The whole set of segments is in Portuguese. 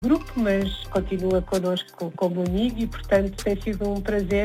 grupo, mas continua connosco como amigo e, portanto, tem sido um prazer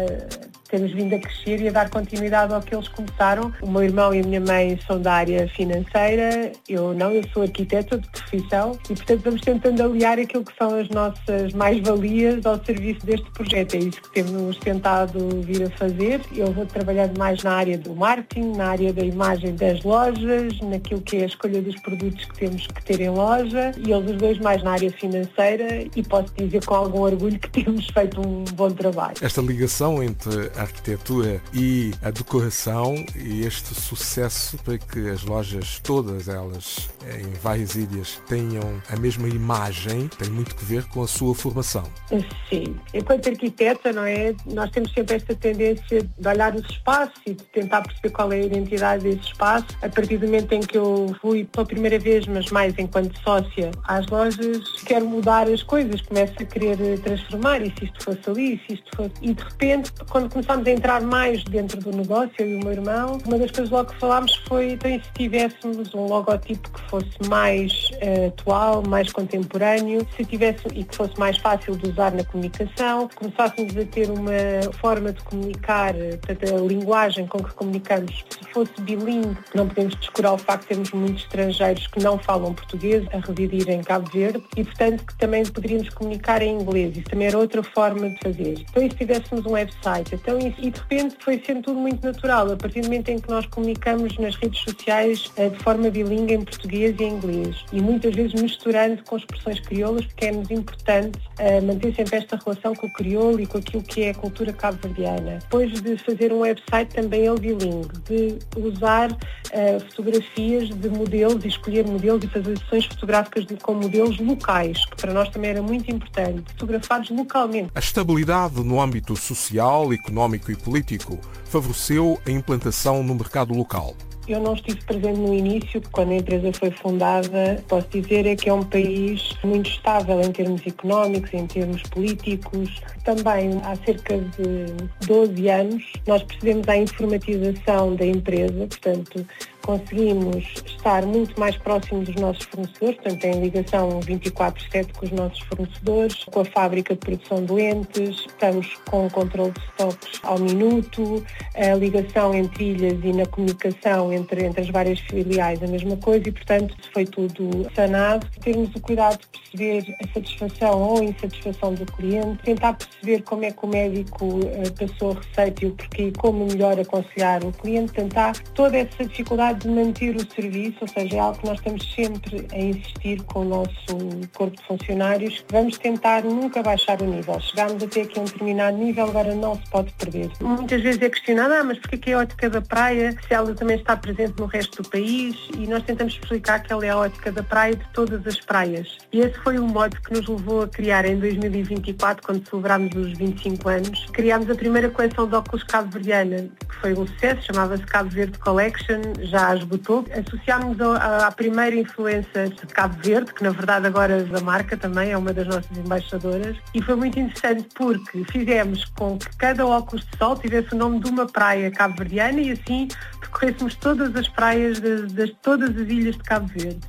termos vindo a crescer e a dar continuidade ao que eles começaram. O meu irmão e a minha mãe são da área financeira, eu sou arquiteta de profissão e, portanto, vamos tentando aliar aquilo que são as nossas mais-valias ao serviço deste projeto. É isso que temos tentado vir a fazer. Eu vou trabalhando mais na área do marketing, na área da imagem das lojas, naquilo que é a escolha dos produtos que temos que ter em loja e eles os dois mais na área financeira e posso dizer com algum orgulho que temos feito um bom trabalho. Esta ligação entre a arquitetura e a decoração e este sucesso para que as lojas, todas elas em várias ilhas, tenham a mesma imagem, tem muito que ver com a sua formação. Sim. Enquanto arquiteta, não é? Nós temos sempre esta tendência de olhar os espaços e de tentar perceber qual é a identidade desse espaço. A partir do momento em que eu fui pela primeira vez, mas mais enquanto sócia, às lojas, quero mudar as coisas, começo a querer transformar, e se isto fosse ali, e se isto fosse... E de repente, quando começámos a entrar mais dentro do negócio, eu e o meu irmão, uma das coisas logo que falámos foi, então, se tivéssemos um logotipo que fosse mais atual, mais contemporâneo, se tivesse, e que fosse mais fácil de usar na comunicação, começássemos a ter uma forma de comunicar, portanto, a linguagem com que comunicamos, se fosse bilingue, não podemos descurar o facto de termos muitos estrangeiros que não falam português a residir em Cabo Verde e, portanto, que também poderíamos comunicar em inglês. Isso também era outra forma de fazer. Então, e se tivéssemos um website? Então, e de repente foi sendo tudo muito natural. A partir do momento em que nós comunicamos nas redes sociais de forma bilingue em português e em inglês e muitas vezes misturando com expressões crioulas, porque é-nos importante manter sempre esta relação com o crioulo e com aquilo que é a cultura cabo-verdiana. Depois de fazer um website também ele bilingue, de usar fotografias de modelos e escolher modelos e fazer sessões fotográficas com modelos locais, que para nós também era muito importante, fotografados localmente. A estabilidade no âmbito social, económico e político favoreceu a implantação no mercado local. Eu não estive presente no início, quando a empresa foi fundada. Posso dizer é que é um país muito estável em termos económicos, em termos políticos. Também há cerca de 12 anos nós procedemos à informatização da empresa, portanto conseguimos estar muito mais próximos dos nossos fornecedores, portanto em ligação 24/7 com os nossos fornecedores, com a fábrica de produção de lentes, estamos com o controle de estoques ao minuto, a ligação entre ilhas e na comunicação entre as várias filiais a mesma coisa e, portanto, foi tudo sanado. Termos o cuidado de perceber a satisfação ou insatisfação do cliente, tentar perceber como é que o médico passou a receita e o porquê e como melhor aconselhar o cliente, tentar toda essa dificuldade de manter o serviço, ou seja, é algo que nós estamos sempre a insistir com o nosso corpo de funcionários. Vamos tentar nunca baixar o nível. Chegámos até aqui a um determinado nível, agora não se pode perder. Muitas vezes é questionado, mas porque que é a ótica da praia, se ela também está presente no resto do país, e nós tentamos explicar que ela é a ótica da praia de todas as praias. E esse foi o modo que nos levou a criar em 2024, quando celebrámos os 25 anos. Criámos a primeira coleção de óculos cabo-verdiana, que foi um sucesso, chamava-se Cabo Verde Collection, já esgotou. Associámos à primeira influencer de Cabo Verde, que na verdade agora a marca também é uma das nossas embaixadoras, e foi muito interessante porque fizemos com que cada óculos de sol tivesse o nome de uma praia cabo-verdiana e assim percorrêssemos todas as praias de todas as ilhas de Cabo Verde.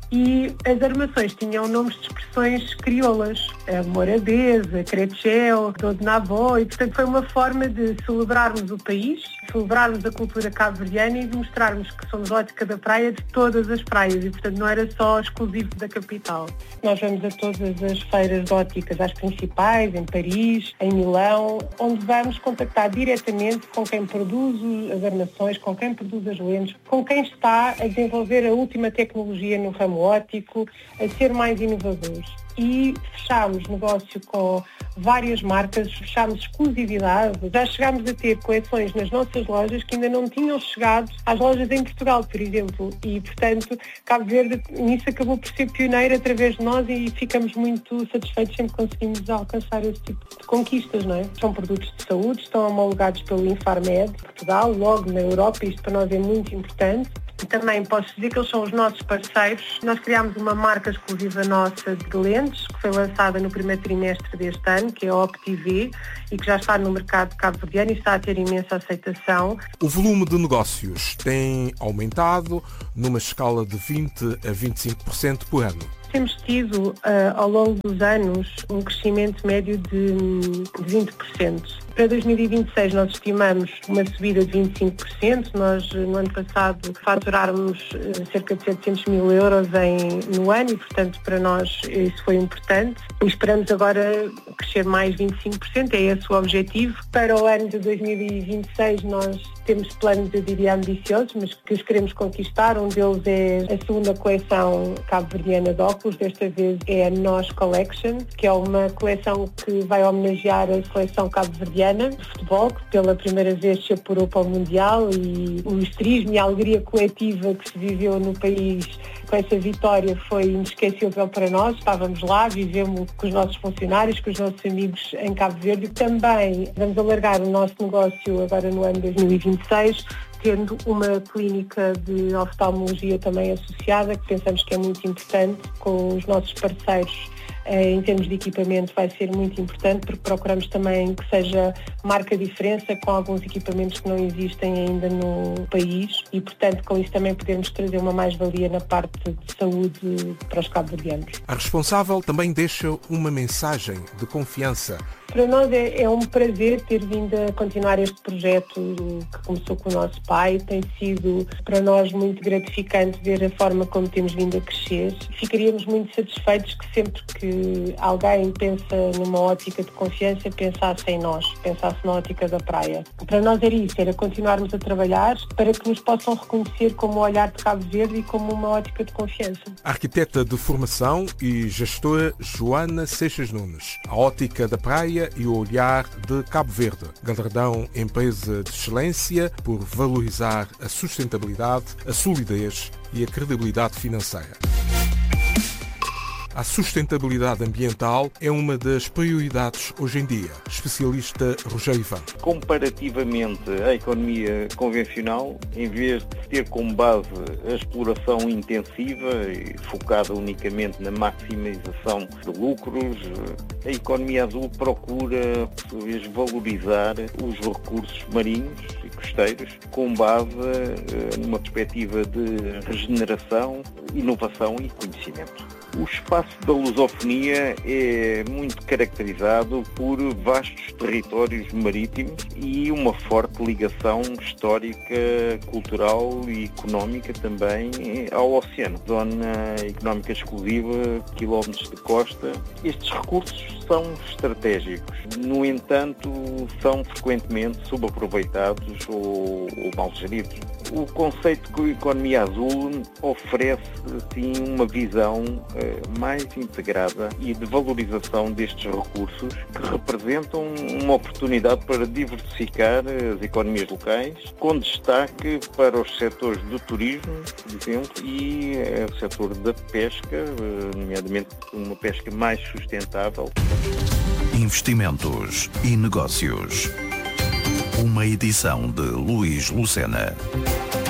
E as armações tinham nomes de expressões crioulas, Morabeza, Crechel, Dodonavó, e portanto foi uma forma de celebrarmos o país, celebrarmos a cultura cabo-verdiana e de mostrarmos que somos ótica da praia de todas as praias e portanto não era só exclusivo da capital. Nós vamos a todas as feiras de óticas, às principais, em Paris, em Milão, onde vamos contactar diretamente com quem produz as armações, com quem produz as lentes, com quem está a desenvolver a última tecnologia no ramo óptico, a ser mais inovadores. E fechámos negócio com várias marcas, fechámos exclusividade. Já chegámos a ter coleções nas nossas lojas que ainda não tinham chegado às lojas em Portugal, por exemplo. E, portanto, Cabo Verde nisso acabou por ser pioneiro através de nós e ficamos muito satisfeitos sempre que conseguimos alcançar esse tipo de conquistas, não é? São produtos de saúde, estão homologados pelo Infarmed de Portugal, logo na Europa, isto para nós é muito importante. Também posso dizer que eles são os nossos parceiros. Nós criámos uma marca exclusiva nossa de lentes, que foi lançada no primeiro trimestre deste ano, que é a OptiV, e que já está no mercado cabo-verdiano e está a ter imensa aceitação. O volume de negócios tem aumentado numa escala de 20% a 25% por ano. temos tido, ao longo dos anos, um crescimento médio de 20%. Para 2026 nós estimamos uma subida de 25%. Nós, no ano passado, faturáramos cerca de 700 mil euros no ano e, portanto, para nós isso foi importante. E esperamos agora crescer mais 25%, é esse o objetivo. Para o ano de 2026 nós temos planos, eu diria, ambiciosos, mas que os queremos conquistar. Um deles é a segunda coleção cabo-verdiana de óculos. Desta vez é a NOS Collection, que é uma coleção que vai homenagear a seleção cabo-verdiana de futebol, que pela primeira vez se apurou para o Mundial, e o histerismo e a alegria coletiva que se viveu no país com essa vitória foi inesquecível para nós. Estávamos lá, vivemos com os nossos funcionários, com os nossos amigos em Cabo Verde. Também vamos alargar o nosso negócio agora no ano 2026, tendo uma clínica de oftalmologia também associada, que pensamos que é muito importante, com os nossos parceiros. Em termos de equipamento vai ser muito importante, porque procuramos também que seja marca diferença, com alguns equipamentos que não existem ainda no país, e portanto com isso também podemos trazer uma mais-valia na parte de saúde para os cabo-verdianos. A responsável também deixa uma mensagem de confiança. Para nós é um prazer ter vindo a continuar este projeto que começou com o nosso pai. Tem sido para nós muito gratificante ver a forma como temos vindo a crescer. Ficaríamos muito satisfeitos que sempre que alguém pensa numa ótica de confiança, pensasse em nós, pensasse na ótica da praia. Para nós era isso, era continuarmos a trabalhar para que nos possam reconhecer como o olhar de Cabo Verde e como uma ótica de confiança. A arquiteta de formação e gestora Joana Seixas Nunes. A ótica da praia e o olhar de Cabo Verde. Galardão Empresa de Excelência por valorizar a sustentabilidade, a solidez e a credibilidade financeira. A sustentabilidade ambiental é uma das prioridades hoje em dia. Especialista Rogério Ivan. Comparativamente à economia convencional, em vez de ter como base a exploração intensiva e focada unicamente na maximização de lucros, a economia azul procura, por sua vez, valorizar os recursos marinhos e costeiros com base numa perspectiva de regeneração, inovação e conhecimento. O espaço da lusofonia é muito caracterizado por vastos territórios marítimos e uma forte ligação histórica, cultural e económica também ao oceano. Zona económica exclusiva, quilómetros de costa. Estes recursos são estratégicos, no entanto, são frequentemente subaproveitados ou mal geridos. O conceito de economia azul oferece, sim, uma visão mais integrada e de valorização destes recursos, que representam uma oportunidade para diversificar as economias locais, com destaque para os setores do turismo, por exemplo, e o setor da pesca, nomeadamente uma pesca mais sustentável. Investimentos e negócios. Uma edição de Luís Lucena.